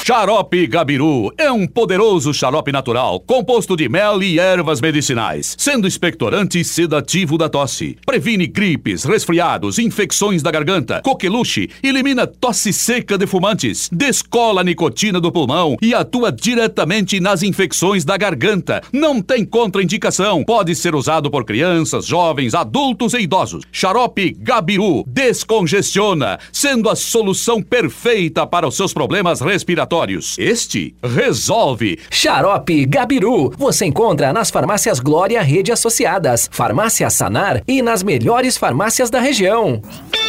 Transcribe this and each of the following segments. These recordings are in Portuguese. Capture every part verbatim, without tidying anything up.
Xarope Gabiru é um poderoso xarope natural, composto de mel e ervas medicinais, sendo expectorante e sedativo da tosse. Previne gripes, resfriados, infecções da garganta, coqueluche, elimina tosse seca de fumantes, descola a nicotina do pulmão e atua diretamente nas infecções da garganta. Não tem contraindicação. Pode ser usado por crianças, jovens, adultos e idosos. Xarope Gabiru descongestiona, sendo a solução perfeita para os seus problemas respiratórios. Este resolve. Xarope Gabiru você encontra nas farmácias Glória Rede Associadas, Farmácia Sanar e nas melhores farmácias da região.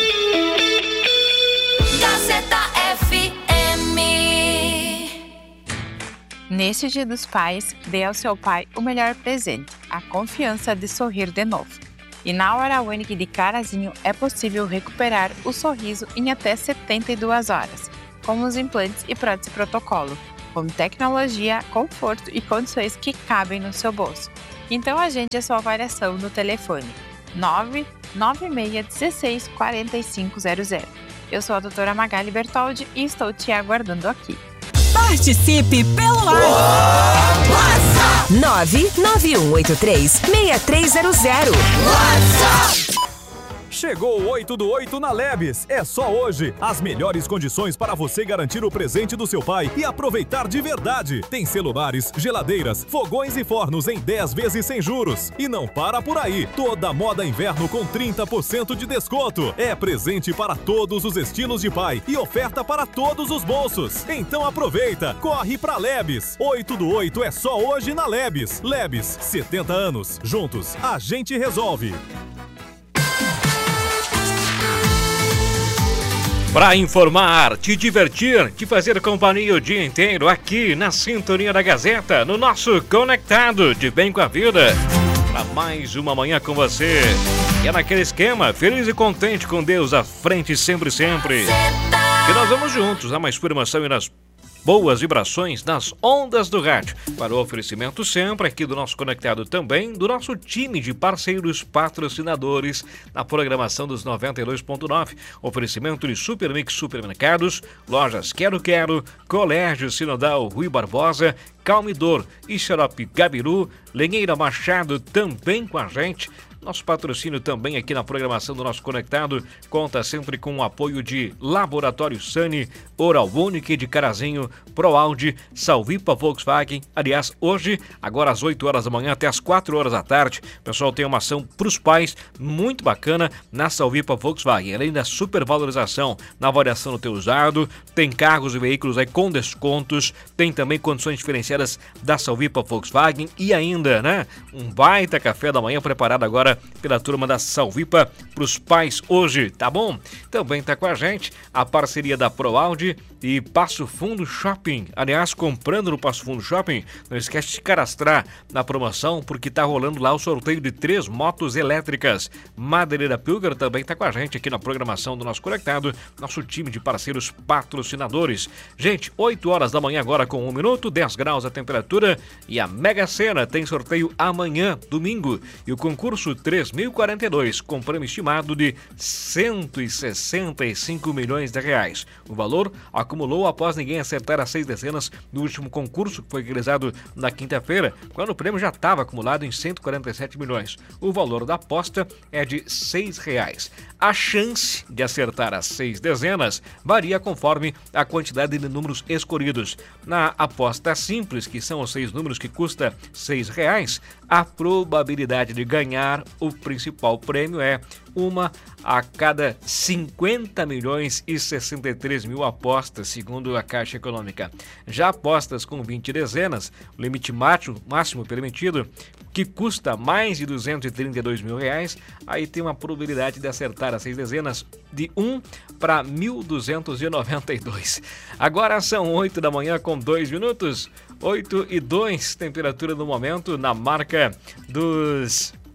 Gazeta F M. Neste Dia dos Pais, dê ao seu pai o melhor presente, a confiança de sorrir de novo. E na Hora Única de Carazinho é possível recuperar o sorriso em até setenta e duas horas, com os implantes e prótese protocolo, com tecnologia, conforto e condições que cabem no seu bolso. Então agende a sua avaliação no telefone nove nove seis um seis quatro cinco zero zero. Eu sou a doutora Magali Bertoldi e estou te aguardando aqui. Participe pelo WhatsApp nove nove um oito três seis três zero zero. WhatsApp. Chegou o oito do oito na Lebes. É só hoje. As melhores condições para você garantir o presente do seu pai e aproveitar de verdade. Tem celulares, geladeiras, fogões e fornos em dez vezes sem juros. E não para por aí. Toda moda inverno com trinta por cento de desconto. É presente para todos os estilos de pai e oferta para todos os bolsos. Então aproveita. Corre pra Lebes. oito do oito é só hoje na Lebes. Lebes, setenta anos. Juntos, a gente resolve. Para informar, te divertir, te fazer companhia o dia inteiro aqui na sintonia da Gazeta, no nosso Conectado de Bem com a Vida. Para mais uma manhã com você. E é naquele esquema, feliz e contente com Deus à frente sempre, sempre. Que nós vamos juntos a mais informação e nas boas vibrações nas ondas do rádio. Para o oferecimento sempre aqui do nosso Conectado também, do nosso time de parceiros patrocinadores na programação dos noventa e dois ponto nove. Oferecimento de Supermix Supermercados, Lojas Quero Quero, Colégio Sinodal Rui Barbosa, Calmidor e Xarope Gabiru, Lenheira Machado também com a gente. Nosso patrocínio também aqui na programação do nosso Conectado conta sempre com o apoio de Laboratório Sani, Oral Unique de Carazinho, ProAude, Salvipa Volkswagen. Aliás, hoje, agora às oito horas da manhã até às quatro horas da tarde, o pessoal tem uma ação para os pais muito bacana na Salvipa Volkswagen. Além da supervalorização na avaliação do teu usado, tem carros e veículos aí com descontos, tem também condições diferenciadas da Salvipa Volkswagen e ainda, né, um baita café da manhã preparado agora pela turma da Salvipa para os pais hoje, tá bom? Também tá com a gente a parceria da ProAude e Passo Fundo Shopping. Aliás, comprando no Passo Fundo Shopping, não esquece de se cadastrar na promoção, porque tá rolando lá o sorteio de três motos elétricas. Madeireira Pilger também tá com a gente aqui na programação do nosso Conectado, nosso time de parceiros patrocinadores. Gente, oito horas da manhã agora com um minuto, dez graus a temperatura e a Mega Sena tem sorteio amanhã, domingo, e o concurso três mil e quarenta e dois, com prêmio estimado de cento e sessenta e cinco milhões de reais. O valor acumulou após ninguém acertar as seis dezenas no último concurso, que foi realizado na quinta-feira, quando o prêmio já estava acumulado em cento e quarenta e sete milhões. O valor da aposta é de seis reais. A chance de acertar as seis dezenas varia conforme a quantidade de números escolhidos. Na aposta simples, que são os seis números que custa seis reais, a probabilidade de ganhar o principal prêmio é uma a cada cinquenta milhões e sessenta e três mil apostas, segundo a Caixa Econômica. Já apostas com vinte dezenas, o limite máximo, máximo permitido, que custa mais de duzentos e trinta e dois mil reais, aí tem uma probabilidade de acertar as seis dezenas de um para mil duzentos e noventa e dois. Agora são oito da manhã com dois minutos, oito e dois, temperatura no momento na marca dos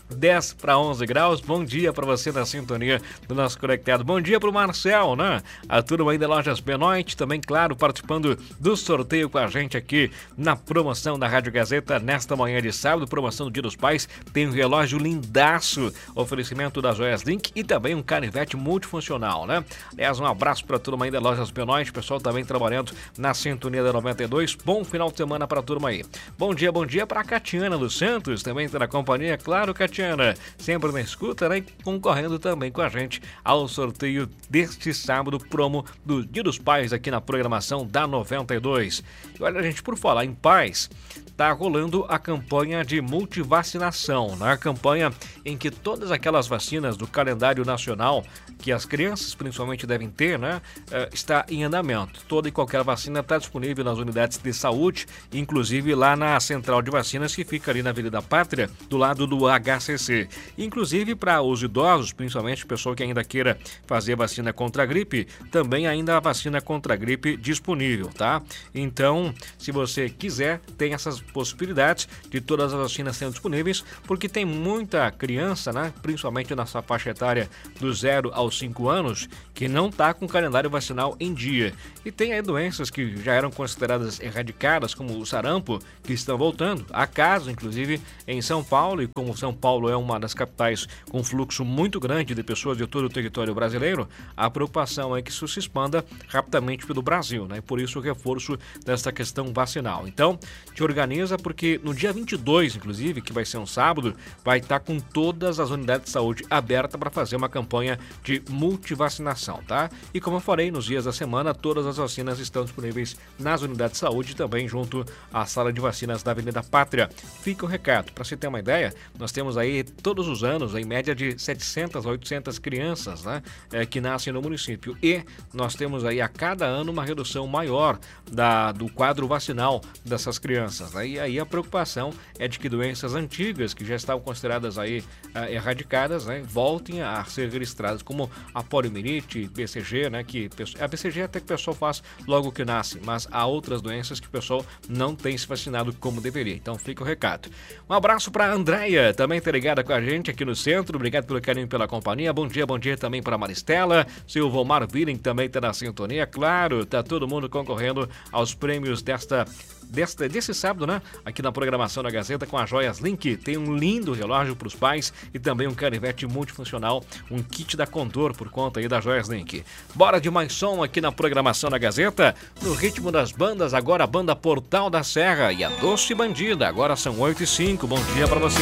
dez para onze graus. Bom dia para você na sintonia do nosso Conectado. Bom dia para o Marcel, né? A turma aí da Lojas Benoit, também, claro, participando do sorteio com a gente aqui na promoção da Rádio Gazeta nesta manhã de sábado. Promoção do Dia dos Pais. Tem um relógio lindaço, oferecimento das Joias Link e também um canivete multifuncional, né? Aliás, um abraço para a turma aí da Lojas Benoit, pessoal também trabalhando na sintonia da noventa e dois. Bom final de semana para a turma aí. Bom dia, bom dia para a Catiana dos Santos, também está na companhia, claro, Catiana, sempre na escuta, né? Concorrendo também com a gente ao sorteio deste sábado, promo do Dia dos Pais aqui na programação da noventa e dois. E olha, gente, por falar em pais, tá rolando a campanha de multivacinação, né? A campanha em que todas aquelas vacinas do calendário nacional que as crianças principalmente devem ter, né, está em andamento. Toda e qualquer vacina está disponível nas unidades de saúde, inclusive lá na central de vacinas que fica ali na Avenida Pátria, do lado do H C C. Inclusive para os idosos, principalmente o pessoal que ainda queira fazer vacina contra a gripe, também ainda a vacina contra a gripe disponível, tá? Então, se você quiser, tem essas possibilidades de todas as vacinas sendo disponíveis, porque tem muita criança, né, principalmente nessa faixa etária do zero aos cinco anos, que não está com o calendário vacinal em dia. E tem aí doenças que já eram consideradas erradicadas, como o sarampo, que estão voltando. Há casos, inclusive, em São Paulo, e como São Paulo é uma das capitais com fluxo muito grande de pessoas de todo o território brasileiro, a preocupação é que isso se expanda rapidamente pelo Brasil, né? E por isso o reforço dessa questão vacinal. Então, te organiza, porque no dia vinte e dois, inclusive, que vai ser um sábado, vai estar com todas as unidades de saúde abertas para fazer uma campanha de multivacinação, tá? E como eu falei, nos dias da semana, todas as vacinas estão disponíveis nas unidades de saúde, também junto à sala de vacinas da Avenida Pátria. Fica o recado. Para você ter uma ideia, nós temos aí todos os anos, em média de setecentas a oitocentas crianças, né, é, que nascem no município. E nós temos aí a cada ano uma redução maior da, do quadro vacinal dessas crianças, né? E aí a preocupação é de que doenças antigas, que já estavam consideradas aí uh, erradicadas, né, voltem a ser registradas, como a poliomielite, B C G, né, que a B C G até que o pessoal faz logo que nasce, mas há outras doenças que o pessoal não tem se vacinado como deveria. Então fica o recado. Um abraço para a Andréia, também tá ligada com a gente aqui no centro. Obrigado pelo carinho e pela companhia. Bom dia, bom dia também para a Maristela. Seu Vomar Viren também tá na sintonia. Claro, tá todo mundo concorrendo aos prêmios desta Desta, desse sábado, né? Aqui na programação da Gazeta com as Joias Link. Tem um lindo relógio para os pais e também um canivete multifuncional, um kit da Condor por conta aí da Joias Link. Bora de mais som aqui na programação da Gazeta, no ritmo das bandas, agora a banda Portal da Serra e a Doce Bandida. Agora são oito e cinco. Bom dia para você.